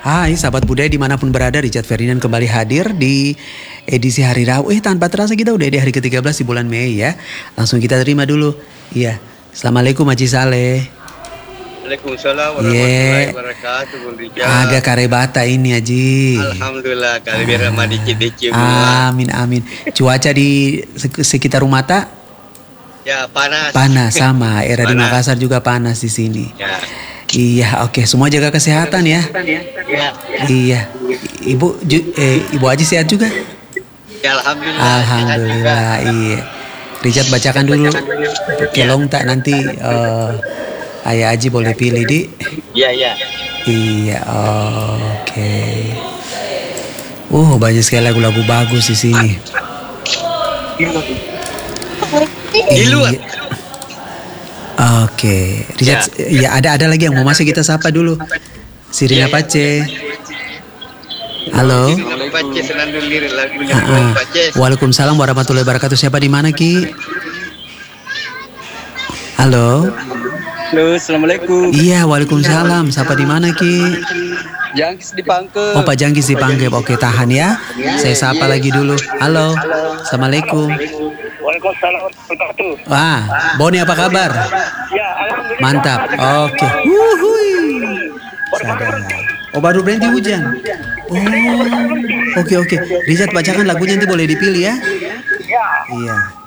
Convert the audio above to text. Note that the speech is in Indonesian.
Hai sahabat budaya dimanapun berada, Richard Ferdinand kembali hadir di edisi Hari Rabu. Tanpa terasa kita udah di hari ke-13 di bulan Mei ya. Langsung kita terima dulu. Iya. Assalamualaikum Haji Saleh. Waalaikumsalam warahmatullahi wabarakatuh, Bung Rijal. Agak karebata ini Haji. Alhamdulillah, kali biar ramah dikit-dikit. Amin amin. Cuaca di sekitar rumah tak? Ya panas. Panas sama. Era di Makassar juga panas di sini. Ya. Iya, oke. Semua jaga kesehatan ya. Ya. Iya. Ibu Haji sehat juga? Ya alhamdulillah. Alhamdulillah. Iya. Richard bacakan dulu. Kelong tak nanti Ayah Haji boleh pilih di. Iya, iya. Iya, oke. Banyak sekali lagu-lagu bagus di sini. Di luar. Oke, Richard, ya ada lagi yang mau masuk, kita sapa dulu. Sirina Pace. Halo. Waalaikumsalam warahmatullahi wabarakatuh. Siapa di mana Ki? Halo. Halo, assalamualaikum. Iya, waalaikumsalam. Siapa di mana Ki? Jangkis di Pangkep. Oh, Pak Jangkis di Pangkep. Oke, tahan ya. Saya sapa lagi dulu. Halo. Assalamualaikum. Waalaikumsalam warahmatullahi wabarakatuh. Wah, Boni apa kabar? Ya, alhamdulillah. Mantap. Oke. Wuhui. Sadar. Oh, baru berhenti hujan. Oh. Oke. Richard bacakan lagunya, nanti boleh dipilih ya. Ya. Iya.